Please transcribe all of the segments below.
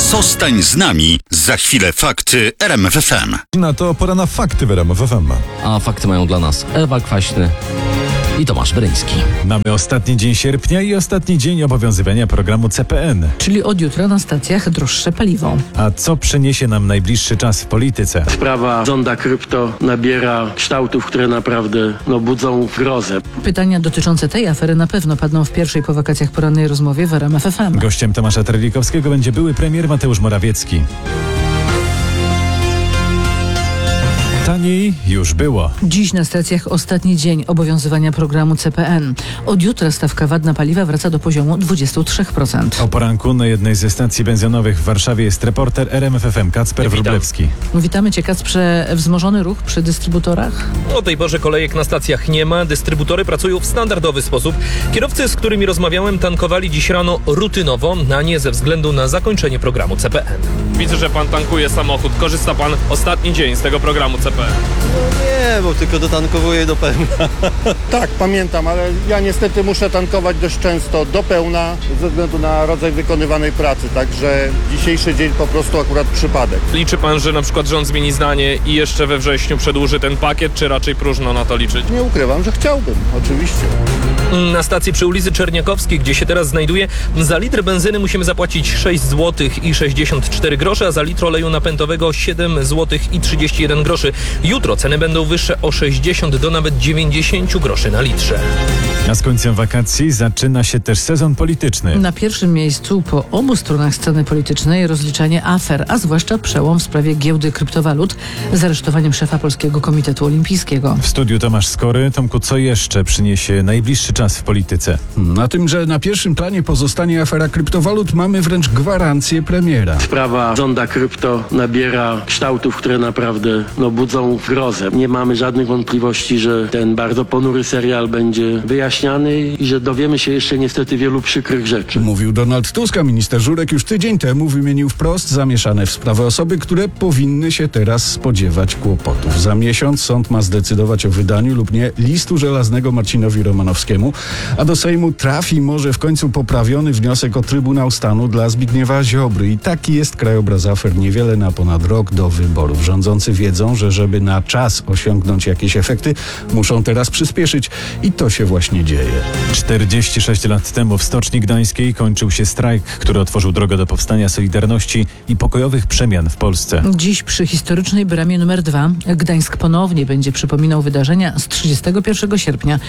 Zostań z nami. Za chwilę fakty RMF FM. Na to pora na fakty w RMF FM. A fakty mają dla nas Ewa Kwaśny i Tomasz Bryński. Mamy ostatni dzień sierpnia i ostatni dzień obowiązywania programu CPN. Czyli od jutra na stacjach droższe paliwo. A co przyniesie nam najbliższy czas w polityce? Sprawa zonda krypto nabiera kształtów, które naprawdę budzą grozę. Pytania dotyczące tej afery na pewno padną w pierwszej po wakacjach porannej rozmowie w RMF FM. Gościem Tomasza Terlikowskiego będzie były premier Mateusz Morawiecki. Taniej już było. Dziś na stacjach ostatni dzień obowiązywania programu CPN. Od jutra stawka VAT na paliwa wraca do poziomu 23%. O poranku na jednej ze stacji benzynowych w Warszawie jest reporter RMF FM Kacper Wróblewski. Witamy Cię, Kacprze. Wzmożony ruch przy dystrybutorach? O tej porze kolejek na stacjach nie ma. Dystrybutory pracują w standardowy sposób. Kierowcy, z którymi rozmawiałem, tankowali dziś rano rutynowo, a nie ze względu na zakończenie programu CPN. Widzę, że pan tankuje samochód. Korzysta pan ostatni dzień z tego programu CPN. Nie, bo tylko dotankowuję do pełna. Tak, pamiętam, ale ja niestety muszę tankować dość często do pełna ze względu na rodzaj wykonywanej pracy, także dzisiejszy dzień po prostu akurat przypadek. Liczy pan, że na przykład rząd zmieni zdanie i jeszcze we wrześniu przedłuży ten pakiet, czy raczej próżno na to liczyć? Nie ukrywam, że chciałbym, oczywiście. Na stacji przy ulicy Czerniakowskiej, gdzie się teraz znajduję, za litr benzyny musimy zapłacić 6 zł i 64 grosze, a za litr oleju napędowego 7 zł i 31 groszy. Jutro ceny będą wyższe o 60 do nawet 90 groszy na litrze. A z końcem wakacji zaczyna się też sezon polityczny. Na pierwszym miejscu po obu stronach sceny politycznej rozliczanie afer, a zwłaszcza przełom w sprawie giełdy kryptowalut z aresztowaniem szefa Polskiego Komitetu Olimpijskiego. W studiu Tomasz Skory. Tomku, co jeszcze przyniesie najbliższy czas w polityce? Na tym, że na pierwszym planie pozostanie afera kryptowalut, mamy wręcz gwarancję premiera. Sprawa zonda krypto nabiera kształtów, które naprawdę budzą grozę. Nie mamy żadnych wątpliwości, że ten bardzo ponury serial będzie wyjaśniany i że dowiemy się jeszcze niestety wielu przykrych rzeczy. Mówił Donald Tusk, a minister Żurek już tydzień temu wymienił wprost zamieszane w sprawę osoby, które powinny się teraz spodziewać kłopotów. Za miesiąc sąd ma zdecydować o wydaniu lub nie listu żelaznego Marcinowi Romanowskiemu, a do Sejmu trafi może w końcu poprawiony wniosek o Trybunał Stanu dla Zbigniewa Ziobry. I taki jest krajobraz afer niewiele na ponad rok do wyborów. Rządzący wiedzą, że żeby na czas osiągnąć jakieś efekty, muszą teraz przyspieszyć i to się właśnie dzieje. 46 lat temu w Stoczni Gdańskiej kończył się strajk, który otworzył drogę do powstania Solidarności i pokojowych przemian w Polsce. Dziś przy historycznej bramie nr 2 Gdańsk ponownie będzie przypominał wydarzenia z 31 sierpnia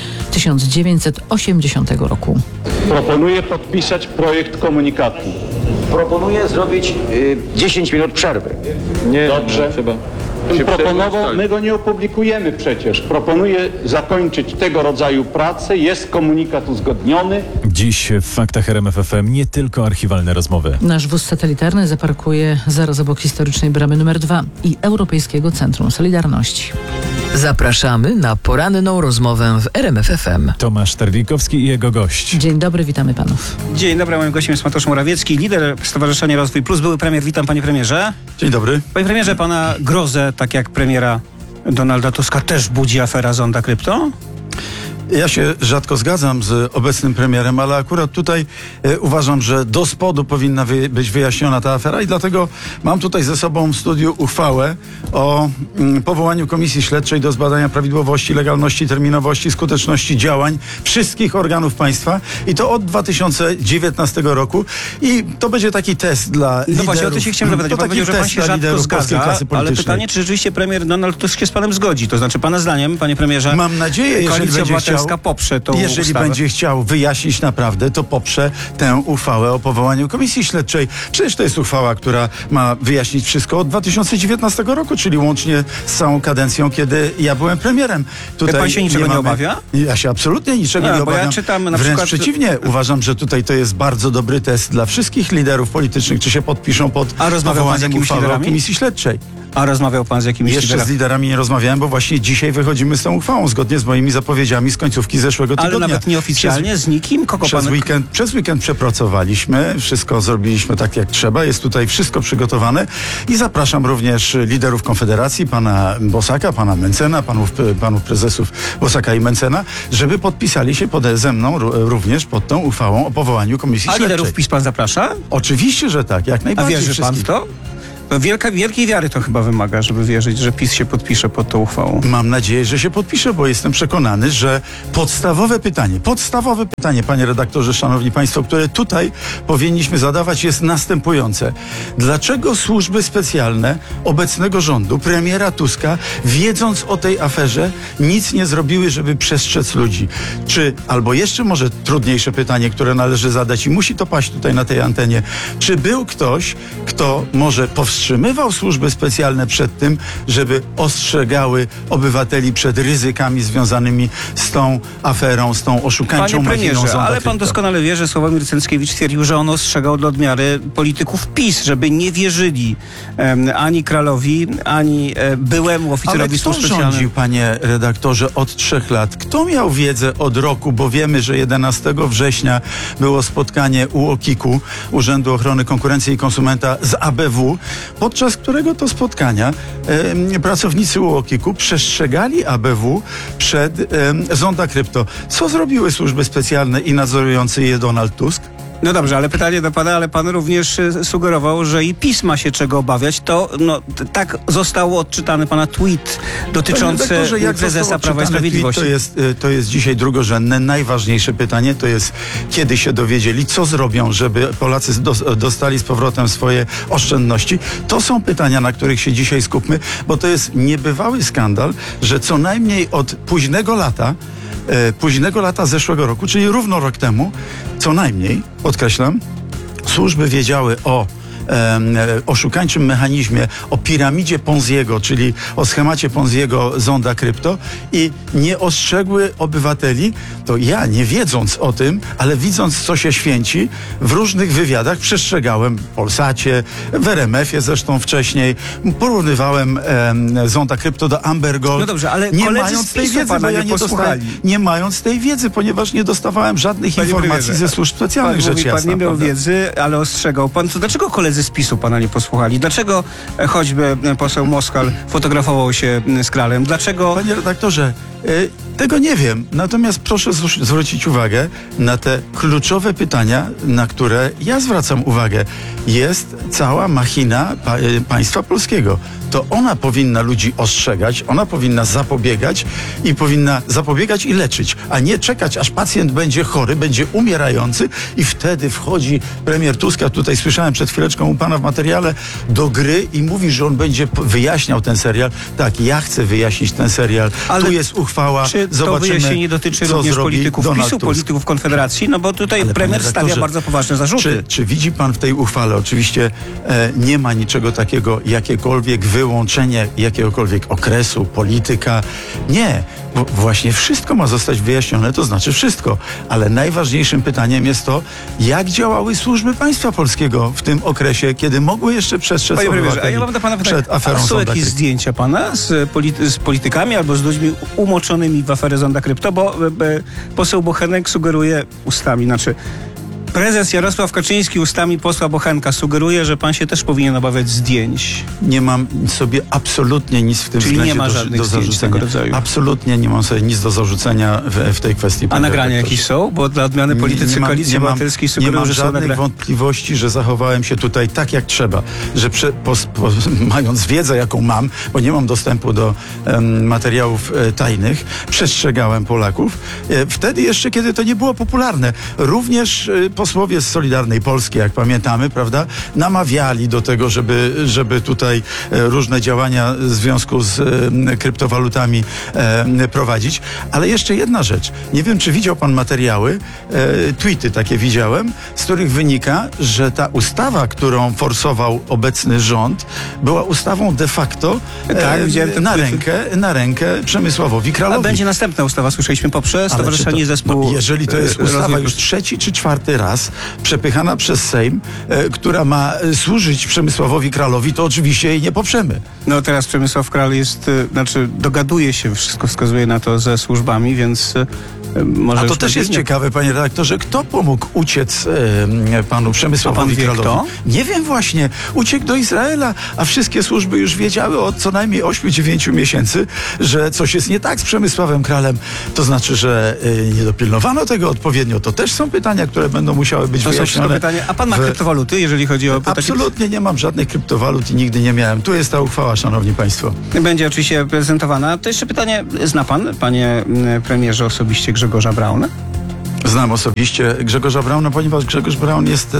1980 roku. Proponuję podpisać projekt komunikatu. Proponuję zrobić 10 minut przerwy. Nie, dobrze. Trzeba. Proponował, my go nie opublikujemy przecież. Proponuję zakończyć tego rodzaju pracę. Jest komunikat uzgodniony. Dziś w Faktach RMF FM nie tylko archiwalne rozmowy. Nasz wóz satelitarny zaparkuje zaraz obok historycznej bramy nr 2 i Europejskiego Centrum Solidarności. Zapraszamy na poranną rozmowę w RMF FM. Tomasz Terlikowski i jego gość. Dzień dobry, witamy panów. Dzień dobry, moim gościem jest Mateusz Morawiecki, lider Stowarzyszenia Rozwój Plus, były premier. Witam, panie premierze. Dzień dobry. Panie premierze, pana grozę, tak jak premiera Donalda Tuska, też budzi afera zonda krypto? Ja się rzadko zgadzam z obecnym premierem, ale akurat tutaj uważam, że do spodu powinna być wyjaśniona ta afera i dlatego mam tutaj ze sobą w studiu uchwałę o powołaniu Komisji Śledczej do zbadania prawidłowości, legalności, terminowości, skuteczności działań wszystkich organów państwa i to od 2019 roku i to będzie taki test dla liderów. No właśnie, o to się chciałem zapytać. Pan powiedział, że pan się rzadko zgadza, ale pytanie, czy rzeczywiście premier Donald Tusk się z panem zgodzi? To znaczy, pana zdaniem, panie premierze, mam nadzieję, jeżeli będzie chciał, poprze tą jeżeli ustawę. będzie chciał wyjaśnić naprawdę, to poprze tę uchwałę o powołaniu Komisji Śledczej. Przecież to jest uchwała, która ma wyjaśnić wszystko od 2019 roku, czyli łącznie z całą kadencją, kiedy ja byłem premierem. Tutaj pan się niczego nie obawia? Ja się absolutnie niczego nie obawiam. Ja czytam na Wręcz przykład... przeciwnie. Uważam, że tutaj to jest bardzo dobry test dla wszystkich liderów politycznych, czy się podpiszą pod powołaniem uchwały o Komisji Śledczej. A rozmawiał pan z jakimiś Jeszcze z liderami nie rozmawiałem, bo właśnie dzisiaj wychodzimy z tą uchwałą, zgodnie z moimi zapowiedziami z końcówki zeszłego tygodnia. Ale nawet nieoficjalnie, z nikim? Przez weekend przepracowaliśmy, wszystko zrobiliśmy tak jak trzeba, jest tutaj wszystko przygotowane i zapraszam również liderów Konfederacji, pana Bosaka, pana Mencena, panów prezesów Bosaka i Mencena, żeby podpisali się ze mną również pod tą uchwałą o powołaniu komisji śledczej. A liderów PiS pan zaprasza? Oczywiście, że tak, jak najbardziej. A wierzy pan w to? Wielkiej wiary to chyba wymaga, żeby wierzyć, że PiS się podpisze pod tą uchwałą. Mam nadzieję, że się podpisze, bo jestem przekonany, że podstawowe pytanie, panie redaktorze, szanowni państwo, które tutaj powinniśmy zadawać, jest następujące. Dlaczego służby specjalne obecnego rządu, premiera Tuska, wiedząc o tej aferze, nic nie zrobiły, żeby przestrzec ludzi? Albo jeszcze może trudniejsze pytanie, które należy zadać i musi to paść tutaj na tej antenie. Czy był ktoś, kto może powstrzymywał służby specjalne przed tym, żeby ostrzegały obywateli przed ryzykami związanymi z tą aferą, z tą oszukańczą machiną zonda ale pan doskonale wie, że Sławomir Cenckiewicz twierdził, że on ostrzegał do odmiary polityków PiS, żeby nie wierzyli ani Kralowi, ani byłemu oficerowi służb specjalnych. Ale kto rządził, panie redaktorze, od 3 lat? Kto miał wiedzę od roku? Bo wiemy, że 11 września było spotkanie UOKiK-u, Urzędu Ochrony Konkurencji i Konsumenta, z ABW, podczas którego to spotkania pracownicy UOKiK-u przestrzegali ABW przed zonda krypto. Co zrobiły służby specjalne i nadzorujący je Donald Tusk? No dobrze, ale pytanie do pana, ale pan również sugerował, że i PiS ma się czego obawiać. To tak został odczytany pana tweet dotyczący prezesa Prawa i Sprawiedliwości. To jest dzisiaj drugorzędne. Najważniejsze pytanie to jest, kiedy się dowiedzieli, co zrobią, żeby Polacy dostali z powrotem swoje oszczędności. To są pytania, na których się dzisiaj skupmy, bo to jest niebywały skandal, że co najmniej od późnego lata zeszłego roku, czyli równo rok temu, co najmniej, podkreślam, służby wiedziały o oszukańczym mechanizmie, o piramidzie Ponziego, czyli o schemacie Ponziego zonda krypto i nie ostrzegły obywateli, to ja, nie wiedząc o tym, ale widząc, co się święci, w różnych wywiadach przestrzegałem w Polsacie, w RMF-ie zresztą wcześniej, porównywałem zonda krypto do Amber Gold. No dobrze, ale nie mając tej wiedzy, bo ja nie mając tej wiedzy, ponieważ nie dostawałem żadnych informacji ze służb specjalnych, rzecz jasna. Pan nie miał wiedzy, ale ostrzegał pan. To dlaczego koledzy z PiS-u pana nie posłuchali? Dlaczego choćby poseł Moskal fotografował się z Kralem? Dlaczego... Panie redaktorze, tego nie wiem. Natomiast proszę zwrócić uwagę na te kluczowe pytania, na które ja zwracam uwagę. Jest cała machina państwa polskiego. To ona powinna ludzi ostrzegać, ona powinna zapobiegać i leczyć, a nie czekać, aż pacjent będzie chory, będzie umierający i wtedy wchodzi premier Tusk, tutaj słyszałem przed chwileczką u pana w materiale, do gry i mówi, że on będzie wyjaśniał ten serial. Tak, ja chcę wyjaśnić ten serial. Ale tu jest uchwała, zobaczymy, to wyjaśnienie dotyczy również polityków PiS-u, polityków Konfederacji, no bo tutaj premier stawia bardzo poważne zarzuty. Czy widzi pan w tej uchwale, oczywiście nie ma niczego takiego, jakiekolwiek wyłączenie jakiegokolwiek okresu, polityka. Nie, bo właśnie wszystko ma zostać wyjaśnione, to znaczy wszystko. Ale najważniejszym pytaniem jest to, jak działały służby państwa polskiego w tym okresie, kiedy mogły jeszcze przestrzec obywateli a ja mam do pana pytanie, przed aferą są jakieś zdjęcia pana z politykami albo z ludźmi umoczonymi w aferę zonda krypto, bo poseł Bochenek sugeruje ustami, prezes Jarosław Kaczyński ustami posła Bochenka sugeruje, że pan się też powinien obawiać zdjęć. Nie mam sobie absolutnie nic w tym względzie nie ma żadnych do zarzucenia. Tego rodzaju. Absolutnie nie mam sobie nic do zarzucenia w tej kwestii. A nagrania jakieś są? Bo dla odmiany politycy Koalicji Obywatelskiej sugerują, że są nagrania. Nie mam żadnych wątpliwości, że zachowałem się tutaj tak jak trzeba, że mając wiedzę, jaką mam, bo nie mam dostępu do materiałów tajnych, przestrzegałem Polaków. Wtedy jeszcze, kiedy to nie było popularne. Również posłowie z Solidarnej Polski, jak pamiętamy, prawda, namawiali do tego, żeby tutaj różne działania w związku z kryptowalutami prowadzić. Ale jeszcze jedna rzecz. Nie wiem, czy widział pan materiały, tweety takie widziałem, z których wynika, że ta ustawa, którą forsował obecny rząd, była ustawą de facto na rękę Przemysławowi Kralowi. A będzie następna ustawa, słyszeliśmy, poprzez Stowarzyszenie Zespół... jeżeli to jest ustawa już 3. czy 4. raz, raz przepychana przez Sejm, która ma służyć Przemysławowi Kralowi, to oczywiście jej nie poprzemy. No teraz Przemysław Kral dogaduje się, wszystko wskazuje na to, ze służbami, więc może... A to też jest ciekawe, panie redaktorze, kto pomógł uciec panu Przemysławowi Kralowi? Kto? Nie wiem właśnie. Uciekł do Izraela, a wszystkie służby już wiedziały od co najmniej 8-9 miesięcy, że coś jest nie tak z Przemysławem Kralem. To znaczy, że nie dopilnowano tego odpowiednio. To też są pytania, które będą musiały być wyjaśnione. Pytania. A pan ma kryptowaluty, jeżeli chodzi o... Absolutnie nie mam żadnych kryptowalut i nigdy nie miałem. Tu jest ta uchwała, szanowni państwo. Będzie oczywiście prezentowana. To jeszcze pytanie, zna pan, panie premierze, osobiście Grzegorza Brauna? Znam osobiście Grzegorza Brauna, ponieważ Grzegorz Braun jest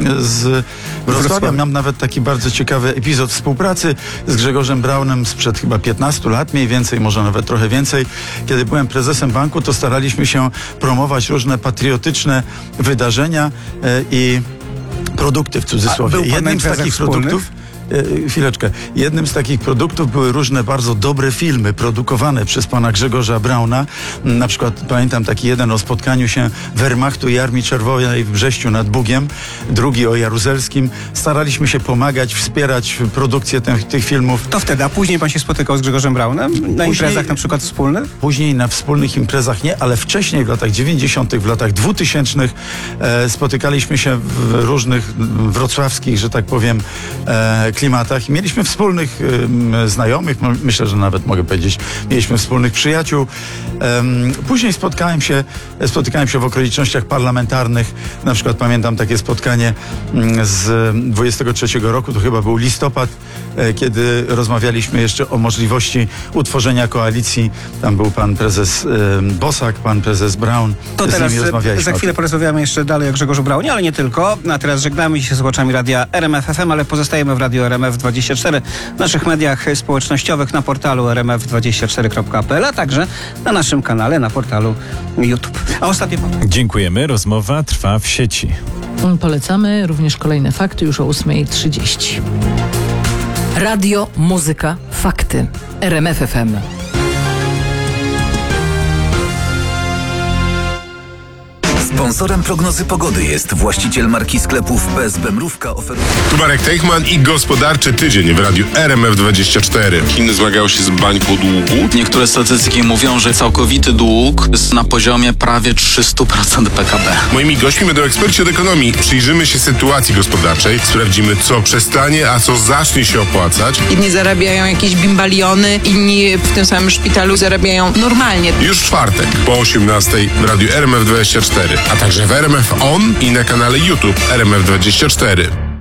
z Wrocławia. Mam nawet taki bardzo ciekawy epizod współpracy z Grzegorzem Braunem sprzed chyba 15 lat, mniej więcej, może nawet trochę więcej. Kiedy byłem prezesem banku, to staraliśmy się promować różne patriotyczne wydarzenia i produkty w cudzysłowie. Jednym z takich produktów... Chwileczkę. Jednym z takich produktów były różne bardzo dobre filmy produkowane przez pana Grzegorza Brauna. Na przykład pamiętam taki jeden o spotkaniu się Wehrmachtu i Armii Czerwonej w Brześciu nad Bugiem, drugi o Jaruzelskim. Staraliśmy się pomagać, wspierać produkcję tych filmów. To wtedy, a później pan się spotykał z Grzegorzem Braunem? Na imprezach na przykład wspólnych? Później na wspólnych imprezach nie, ale wcześniej w latach 90., w latach 2000 spotykaliśmy się w różnych wrocławskich, że tak powiem, klimatach i mieliśmy wspólnych znajomych, myślę, że nawet mogę powiedzieć, mieliśmy wspólnych przyjaciół. Później spotykałem się w okolicznościach parlamentarnych. Na przykład pamiętam takie spotkanie z 23 roku, to chyba był listopad, kiedy rozmawialiśmy jeszcze o możliwości utworzenia koalicji. Tam był pan prezes Bosak, pan prezes Braun. To teraz za chwilę porozmawiamy jeszcze dalej o Grzegorzu Braunie, ale nie tylko. A teraz żegnamy się z słuchaczami radia RMF FM, ale pozostajemy w radiu RMF24, w naszych mediach społecznościowych, na portalu rmf24.pl, a także na naszym kanale, na portalu YouTube. A ostatnie... Dziękujemy. Rozmowa trwa w sieci. Polecamy również kolejne fakty już o 8:30. Radio, muzyka, fakty. RMF FM. Sponsorem prognozy pogody jest właściciel marki sklepów BSB Mrówka. Tu Marek Teichman i gospodarczy tydzień w radiu RMF24. Chiny zmagają się z bańką długu. Niektóre statystyki mówią, że całkowity dług jest na poziomie prawie 300% PKB. Moimi gośćmi będą eksperci od ekonomii. Przyjrzymy się sytuacji gospodarczej, sprawdzimy, co przestanie, a co zacznie się opłacać. Inni zarabiają jakieś bimbaliony, inni w tym samym szpitalu zarabiają normalnie. Już w czwartek po 18:00 w radiu RMF24, a także w RMF On i na kanale YouTube RMF24.